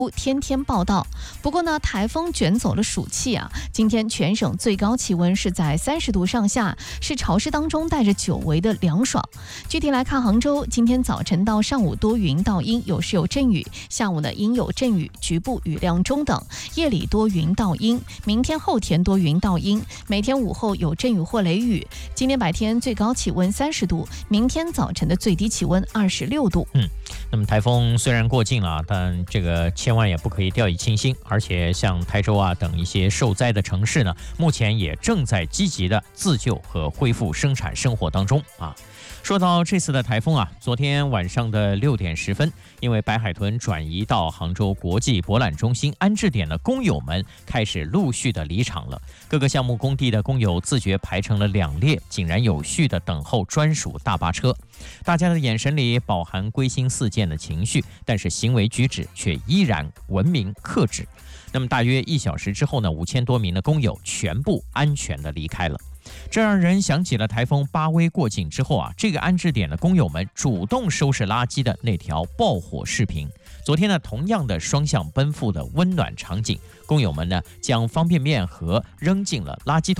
天天报道。不过呢，台风卷走了暑气啊。今天全省最高气温是在30度上下，是潮湿当中带着久违的凉爽。具体来看，杭州今天早晨到上午多云到阴，有时有阵雨；下午呢阴有阵雨，局部雨量中等；夜里多云到阴。明天后天多云到阴，每天午后有阵雨或雷雨。今天白天最高气温30度，明天早晨的最低气温26度。 那么台风虽然过境了，但这个千万也不可以掉以轻心，而且像台州啊等一些受灾的城市呢，目前也正在积极的自救和恢复生产生活当中啊。说到这次的台风啊，昨天晚上的6点10分，因为白海豚转移到杭州国际博览中心安置点的工友们开始陆续的离场了。各个项目工地的工友自觉排成了2列，井然有序的等候专属大巴车。大家的眼神里饱含归心似箭的情绪，但是行为举止却依然文明克制。那么大约1小时之后呢，5000多名的工友全部安全的离开了。这让人想起了台风巴威过境之后啊，这个安置点的工友们主动收拾垃圾的那条爆火视频。昨天呢，同样的双向奔赴的温暖场景，工友们呢将方便面盒扔进了垃圾桶。